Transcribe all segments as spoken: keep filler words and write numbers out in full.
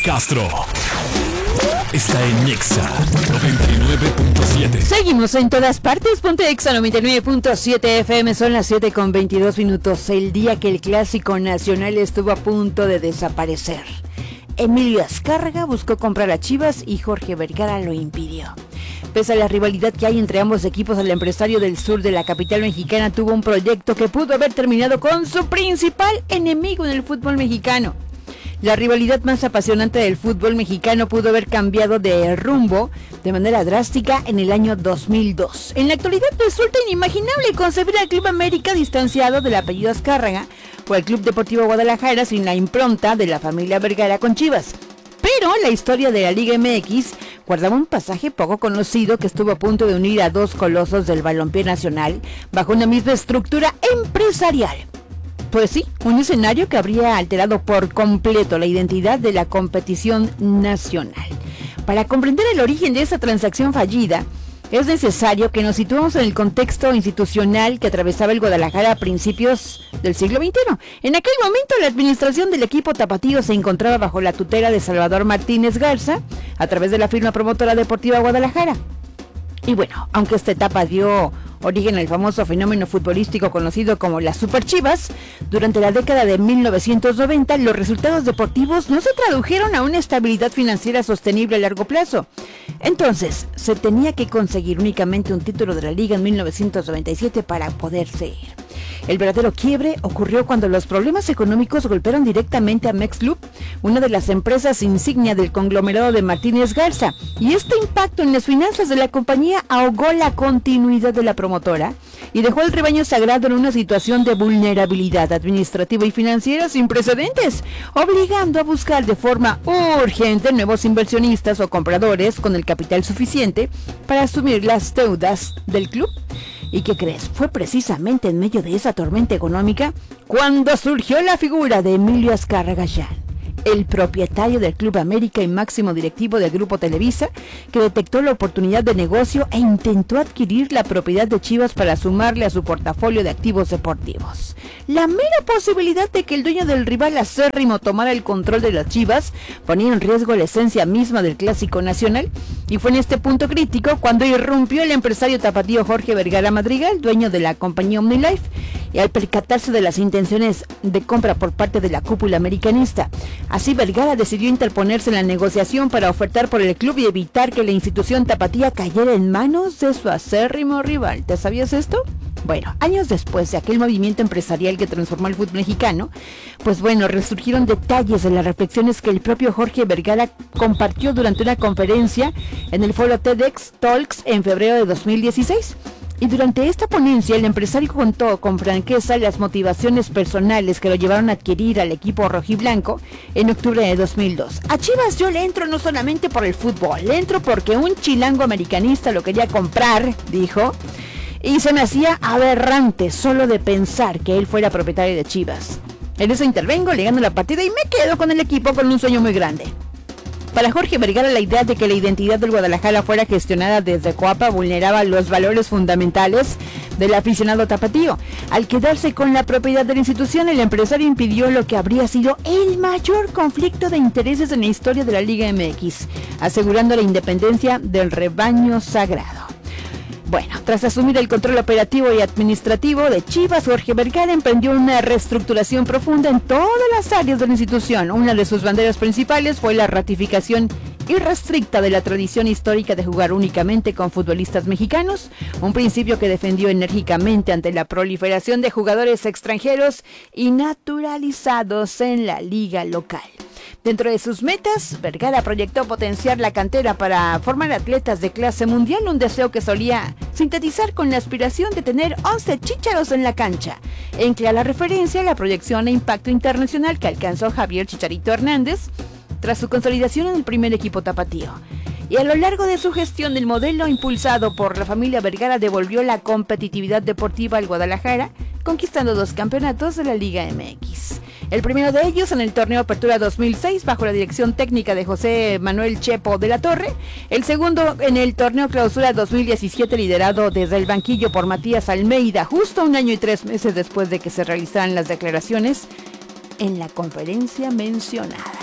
Castro está en Nexa noventa y nueve punto siete. Seguimos en todas partes. Ponte Exa noventa y nueve punto siete F M. Son las siete con veintidós minutos. El día que el Clásico Nacional estuvo a punto de desaparecer. Emilio Azcárraga buscó comprar a Chivas y Jorge Vergara lo impidió. Pese a la rivalidad que hay entre ambos equipos, el empresario del sur de la capital mexicana tuvo un proyecto que pudo haber terminado con su principal enemigo en el fútbol mexicano. La rivalidad más apasionante del fútbol mexicano pudo haber cambiado de rumbo de manera drástica en el año dos mil dos. En la actualidad resulta inimaginable concebir al Club América distanciado del apellido Azcárraga o al Club Deportivo Guadalajara sin la impronta de la familia Vergara con Chivas. Pero la historia de la Liga M X guardaba un pasaje poco conocido que estuvo a punto de unir a dos colosos del balompié nacional bajo una misma estructura empresarial. Pues sí, un escenario que habría alterado por completo la identidad de la competición nacional. Para comprender el origen de esa transacción fallida, es necesario que nos situemos en el contexto institucional que atravesaba el Guadalajara a principios del siglo veintiuno. En aquel momento, la administración del equipo tapatío se encontraba bajo la tutela de Salvador Martínez Garza, a través de la firma promotora deportiva Guadalajara. Y bueno, aunque esta etapa dio origen al famoso fenómeno futbolístico conocido como las Superchivas, durante la década de mil novecientos noventa los resultados deportivos no se tradujeron a una estabilidad financiera sostenible a largo plazo. Entonces, se tenía que conseguir únicamente un título de la liga en mil novecientos noventa y siete para poder seguir. El verdadero quiebre ocurrió cuando los problemas económicos golpearon directamente a MexClub, una de las empresas insignia del conglomerado de Martínez Garza, y este impacto en las finanzas de la compañía ahogó la continuidad de la promotora y dejó al rebaño sagrado en una situación de vulnerabilidad administrativa y financiera sin precedentes, obligando a buscar de forma urgente nuevos inversionistas o compradores con el capital suficiente para asumir las deudas del club. ¿Y qué crees? Fue precisamente en medio de esa tormenta económica cuando surgió la figura de Emilio Azcárraga Gallán, el propietario del Club América y máximo directivo del Grupo Televisa, que detectó la oportunidad de negocio e intentó adquirir la propiedad de Chivas para sumarle a su portafolio de activos deportivos. La mera posibilidad de que el dueño del rival acérrimo tomara el control de las Chivas ponía en riesgo la esencia misma del Clásico Nacional, y fue en este punto crítico cuando irrumpió el empresario tapatío Jorge Vergara Madrigal, dueño de la compañía OmniLife, y al percatarse de las intenciones de compra por parte de la cúpula americanista. Así, Vergara decidió interponerse en la negociación para ofertar por el club y evitar que la institución tapatía cayera en manos de su acérrimo rival. ¿Te sabías esto? Bueno, años después de aquel movimiento empresarial que transformó el fútbol mexicano, pues bueno, resurgieron detalles de las reflexiones que el propio Jorge Vergara compartió durante una conferencia en el foro TEDx Talks en febrero de dos mil dieciséis. Y durante esta ponencia, el empresario contó con franqueza las motivaciones personales que lo llevaron a adquirir al equipo rojiblanco en octubre de dos mil dos. A Chivas yo le entro no solamente por el fútbol, le entro porque un chilango americanista lo quería comprar, dijo, y se me hacía aberrante solo de pensar que él fuera propietario de Chivas. En eso intervengo, le gano la partida y me quedo con el equipo con un sueño muy grande. Para Jorge Vergara, la idea de que la identidad del Guadalajara fuera gestionada desde Coapa vulneraba los valores fundamentales del aficionado tapatío. Al quedarse con la propiedad de la institución, el empresario impidió lo que habría sido el mayor conflicto de intereses en la historia de la Liga M X, asegurando la independencia del rebaño sagrado. Bueno, tras asumir el control operativo y administrativo de Chivas, Jorge Vergara emprendió una reestructuración profunda en todas las áreas de la institución. Una de sus banderas principales fue la ratificación irrestricta de la tradición histórica de jugar únicamente con futbolistas mexicanos, un principio que defendió enérgicamente ante la proliferación de jugadores extranjeros y naturalizados en la liga local. Dentro de sus metas, Vergara proyectó potenciar la cantera para formar atletas de clase mundial, un deseo que solía sintetizar con la aspiración de tener once chícharos en la cancha, en clara referencia a la proyección e impacto internacional que alcanzó Javier Chicharito Hernández tras su consolidación en el primer equipo tapatío. Y a lo largo de su gestión, el modelo impulsado por la familia Vergara devolvió la competitividad deportiva al Guadalajara, conquistando dos campeonatos de la Liga M X. El primero de ellos en el torneo Apertura dos mil seis bajo la dirección técnica de José Manuel Chepo de la Torre. El segundo en el torneo Clausura dos mil diecisiete liderado desde el banquillo por Matías Almeida, justo un año y tres meses después de que se realizaran las declaraciones en la conferencia mencionada.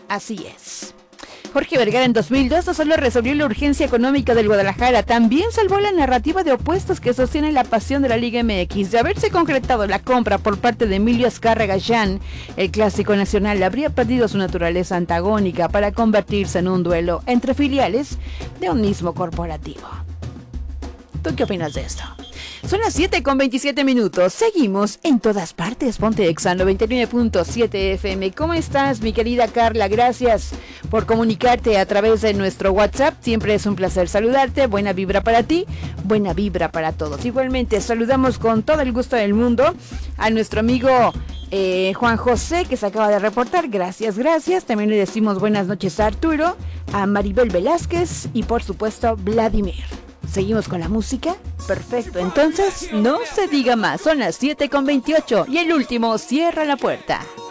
Así es. Jorge Vergara en dos mil dos no solo resolvió la urgencia económica del Guadalajara, también salvó la narrativa de opuestos que sostiene la pasión de la Liga M X. De haberse concretado la compra por parte de Emilio Azcárraga Jan, el Clásico Nacional habría perdido su naturaleza antagónica para convertirse en un duelo entre filiales de un mismo corporativo. ¿Tú qué opinas de esto? Son las siete con veintisiete minutos. Seguimos en todas partes. Ponte Exa noventa y nueve punto siete F M. ¿Cómo estás, mi querida Carla? Gracias por comunicarte a través de nuestro WhatsApp. Siempre es un placer saludarte. Buena vibra para ti, buena vibra para todos. Igualmente, saludamos con todo el gusto del mundo a nuestro amigo eh, Juan José, que se acaba de reportar. Gracias, gracias. También le decimos buenas noches a Arturo, a Maribel Velázquez y, por supuesto, Vladimir. ¿Seguimos con la música? Perfecto, entonces no se diga más. Son las siete con veintiocho y el último cierra la puerta.